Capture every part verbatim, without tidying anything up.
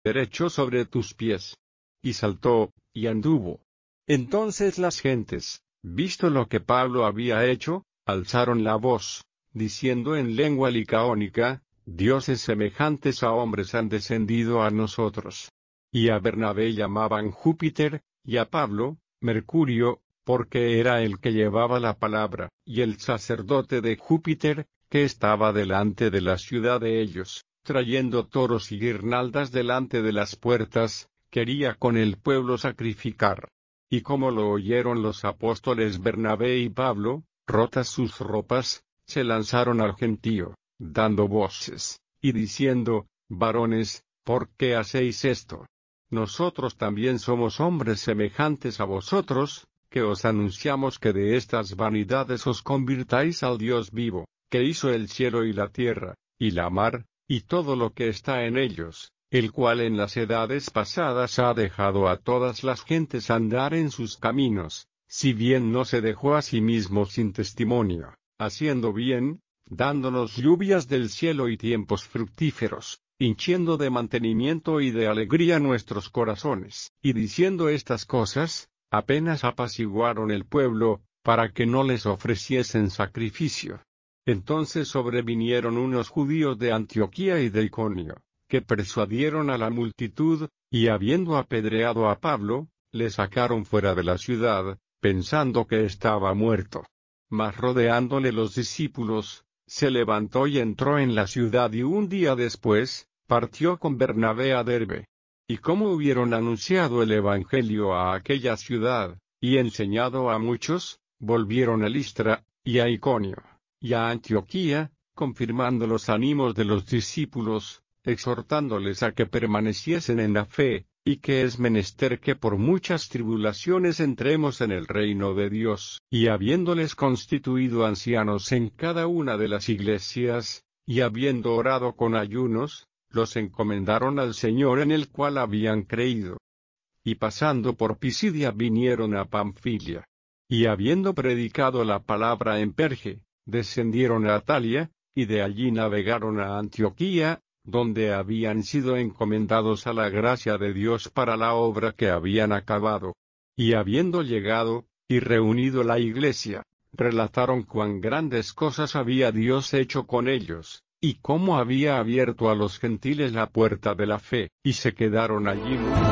derecho sobre tus pies. Y saltó, y anduvo. Entonces las gentes, visto lo que Pablo había hecho, alzaron la voz, diciendo en lengua licaónica, dioses semejantes a hombres han descendido a nosotros. Y a Bernabé llamaban Júpiter, y a Pablo, Mercurio, porque era el que llevaba la palabra, y el sacerdote de Júpiter, que estaba delante de la ciudad de ellos, trayendo toros y guirnaldas delante de las puertas, quería con el pueblo sacrificar. Y como lo oyeron los apóstoles Bernabé y Pablo, rotas sus ropas, se lanzaron al gentío, dando voces, y diciendo, varones, ¿por qué hacéis esto? Nosotros también somos hombres semejantes a vosotros, que os anunciamos que de estas vanidades os convirtáis al Dios vivo, que hizo el cielo y la tierra, y la mar, y todo lo que está en ellos, el cual en las edades pasadas ha dejado a todas las gentes andar en sus caminos, si bien no se dejó a sí mismo sin testimonio, haciendo bien, dándonos lluvias del cielo y tiempos fructíferos, hinchiendo de mantenimiento y de alegría nuestros corazones, y diciendo estas cosas, apenas apaciguaron el pueblo, para que no les ofreciesen sacrificio. Entonces sobrevinieron unos judíos de Antioquía y de Iconio, que persuadieron a la multitud, y habiendo apedreado a Pablo, le sacaron fuera de la ciudad, pensando que estaba muerto. Mas rodeándole los discípulos, se levantó y entró en la ciudad y un día después, partió con Bernabé a Derbe. Y como hubieron anunciado el evangelio a aquella ciudad, y enseñado a muchos, volvieron a Listra, y a Iconio, y a Antioquía, confirmando los ánimos de los discípulos, exhortándoles a que permaneciesen en la fe, y que es menester que por muchas tribulaciones entremos en el reino de Dios, y habiéndoles constituido ancianos en cada una de las iglesias, y habiendo orado con ayunos, los encomendaron al Señor en el cual habían creído. Y pasando por Pisidia vinieron a Pamfilia. Y habiendo predicado la palabra en Perge, descendieron a Atalia, y de allí navegaron a Antioquía, donde habían sido encomendados a la gracia de Dios para la obra que habían acabado. Y habiendo llegado, y reunido la iglesia, relataron cuán grandes cosas había Dios hecho con ellos, y cómo había abierto a los gentiles la puerta de la fe, y se quedaron allí.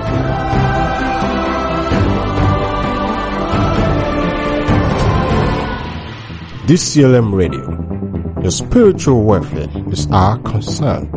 D C L M Radio. Your spiritual welfare is our concern.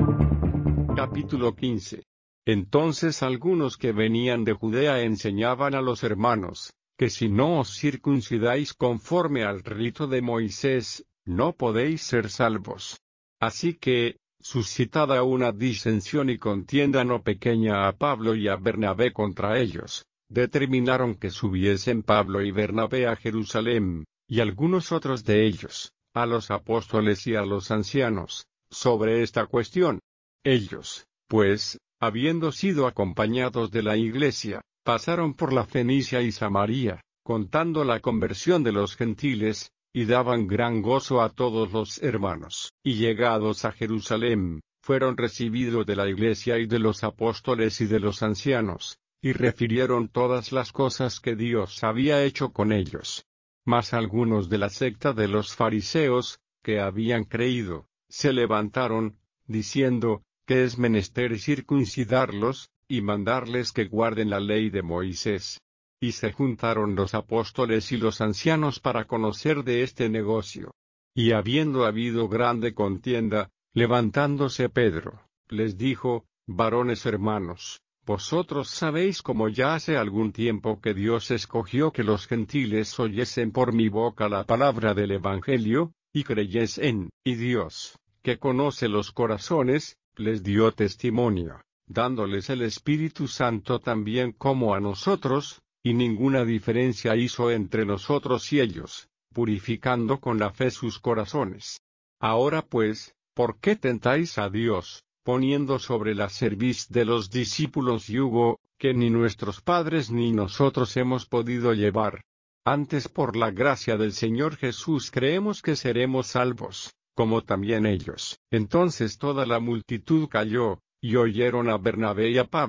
Capítulo quince. Entonces algunos que venían de Judea enseñaban a los hermanos, que si no os circuncidáis conforme al rito de Moisés, no podéis ser salvos. Así que, suscitada una disensión y contienda no pequeña a Pablo y a Bernabé contra ellos, determinaron que subiesen Pablo y Bernabé a Jerusalén, y algunos otros de ellos, a los apóstoles y a los ancianos, sobre esta cuestión. Ellos, pues, habiendo sido acompañados de la iglesia, pasaron por la Fenicia y Samaria, contando la conversión de los gentiles, y daban gran gozo a todos los hermanos. Y llegados a Jerusalén, fueron recibidos de la iglesia y de los apóstoles y de los ancianos, y refirieron todas las cosas que Dios había hecho con ellos. Mas algunos de la secta de los fariseos, que habían creído, se levantaron, diciendo, que es menester circuncidarlos, y mandarles que guarden la ley de Moisés. Y se juntaron los apóstoles y los ancianos para conocer de este negocio. Y habiendo habido grande contienda, levantándose Pedro, les dijo, varones hermanos, vosotros sabéis como ya hace algún tiempo que Dios escogió que los gentiles oyesen por mi boca la palabra del Evangelio, y creyesen, y Dios, que conoce los corazones, les dio testimonio, dándoles el Espíritu Santo también como a nosotros, y ninguna diferencia hizo entre nosotros y ellos, purificando con la fe sus corazones. Ahora pues, ¿por qué tentáis a Dios, poniendo sobre la cerviz de los discípulos yugo, que ni nuestros padres ni nosotros hemos podido llevar? Antes por la gracia del Señor Jesús creemos que seremos salvos, como también ellos. Entonces toda la multitud calló, y oyeron a Bernabé y a Pablo.